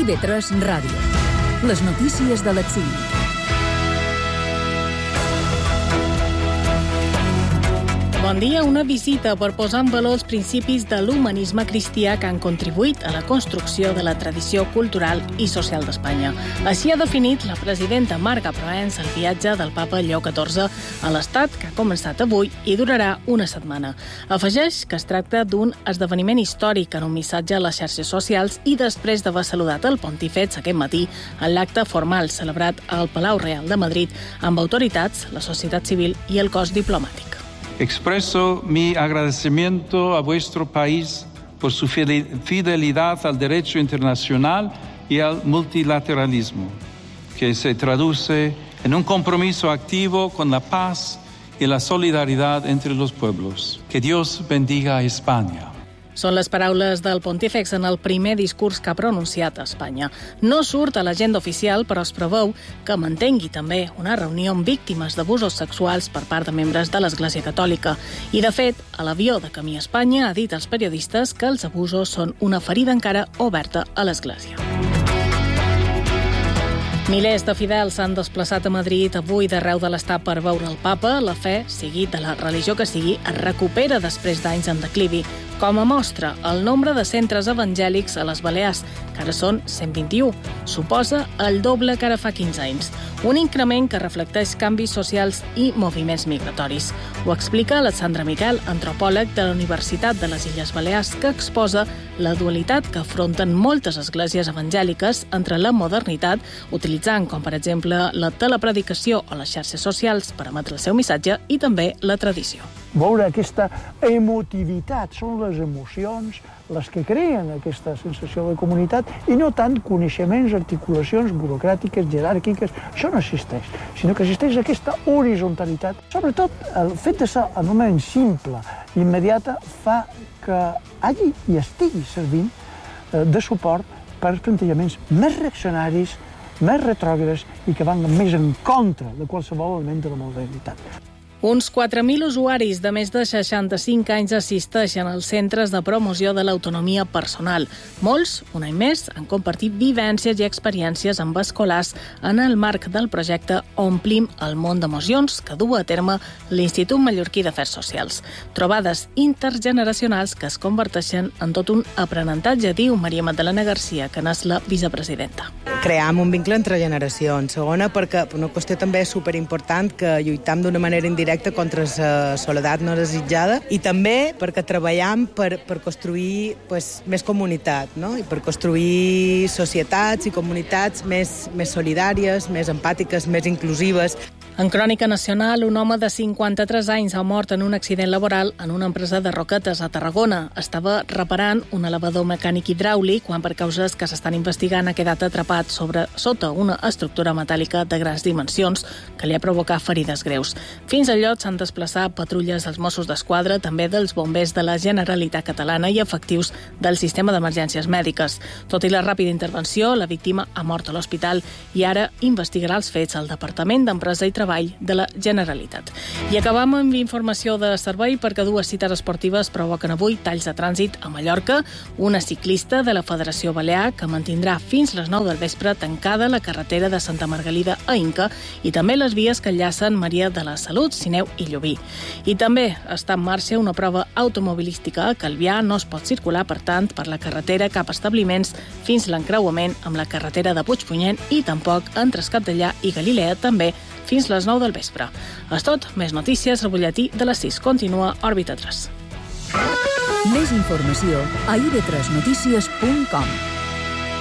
IB3 Ràdio. Les notícies de l'exili. Bon dia. Una visita per posar en valor els principis de l'humanisme cristià que han contribuït a la construcció de la tradició cultural i social d'Espanya. Així ha definit la presidenta Marga Proens el viatge del papa Lleó XIV a l'Estat, que ha començat avui i durarà una setmana. Afegeix que es tracta d'un esdeveniment històric en un missatge a les xarxes socials i després d'haver saludat el pontífex aquest matí en l'acte formal celebrat al Palau Real de Madrid amb autoritats, la societat civil i el cos diplomàtic. Expreso mi agradecimiento a vuestro país por su fidelidad al derecho internacional y al multilateralismo, que se traduce en un compromiso activo con la paz y la solidaridad entre los pueblos. Que Dios bendiga a España. Són les paraules del pontífex en el primer discurs que ha pronunciat a Espanya. No surt a l'agenda oficial, però es preveu que mantengui també una reunió amb víctimes d'abusos sexuals per part de membres de l'Església Catòlica. I, de fet, a l'avió de camí a Espanya ha dit als periodistes que els abusos són una ferida encara oberta a l'Església. Milers de fidels s'han desplaçat a Madrid avui d'arreu de l'Estat per veure el papa. La fe, sigui de la religió que sigui, es recupera després d'anys en declivi. Com a mostra, el nombre de centres evangèlics a les Balears, que ara són 121, suposa el doble que ara fa 15 anys. Un increment que reflecteix canvis socials i moviments migratoris. Ho explica Alexandre Miquel, antropòleg de la Universitat de les Illes Balears, que exposa la dualitat que afronten moltes esglésies evangèliques entre la modernitat, utilitzant, com per exemple, la telepredicació o les xarxes socials per emetre el seu missatge, i també la tradició. Veure aquesta emotivitat, són les emocions les que creen aquesta sensació de comunitat i no tant coneixements, articulacions burocràtiques, jeràrquiques. Això no existeix, sinó que existeix aquesta horizontalitat. Sobretot, el fet de ser enormement simple i immediata fa que hagi i estigui servint de suport per plantejaments més reaccionaris, més retrògrades i que van més en contra de qualsevol element de la modernitat. Uns 4.000 usuaris de més de 65 anys assisteixen als centres de promoció de l'autonomia personal. Molts, un any més, han compartit vivències i experiències amb escolars en el marc del projecte Omplim el món d'emocions que du a terme l'Institut Mallorquí d'Afers Socials. Trobades intergeneracionals que es converteixen en tot un aprenentatge, diu Maria Magdalena Garcia, que n'és la vicepresidenta. Cream un vincle entre generacions. Segona, perquè una qüestió també superimportant que lluitam d'una manera indirecta contra la soledat no desitjada i també perquè treballem per construir més comunitat, no? I per construir societats i comunitats més solidàries, més empàtiques, més inclusives. En crònica nacional, un home de 53 anys ha mort en un accident laboral en una empresa de roquetes a Tarragona. Estava reparant un elevador mecànic hidràulic quan, per causes que s'estan investigant, ha quedat atrapat sota una estructura metàl·lica de grans dimensions que li ha provocat ferides greus. Fins al lloc s'han desplaçat patrulles dels Mossos d'Esquadra, també dels bombers de la Generalitat Catalana i efectius del sistema d'emergències mèdiques. Tot i la ràpida intervenció, la víctima ha mort a l'hospital i ara investigarà els fets al Departament d'Empresa i Treball de la Generalitat. I acabam amb informació de servei perquè dues cites esportives provoquen avui talls de trànsit a Mallorca. Una ciclista de la Federació Balear que mantindrà fins les 9 del vespre tancada la carretera de Santa Margalida a Inca i també les vies que enllacen Maria de la Salut, Sineu i Llubí. I també està en marxa una prova automobilística a Calvià. No es pot circular, per tant, per la carretera cap a establiments fins l'encreuament amb la carretera de Puigpunyent i tampoc entre Escatellà i Galilea, també fins les 9 del vespre. És tot. Més notícies al butlletí de les 6. Continua Òrbita 3. Més informació a ib3notícies.com.